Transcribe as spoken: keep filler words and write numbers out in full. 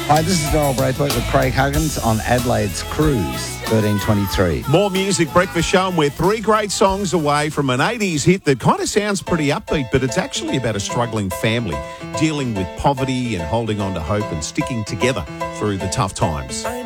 Hi, this is Darryl Braithwaite with Craig Huggins on Adelaide's Cruise, thirteen twenty-three. More music breakfast show, and we're three great songs away from an eighties hit that kind of sounds pretty upbeat, but it's actually about a struggling family dealing with poverty and holding on to hope and sticking together through the tough times.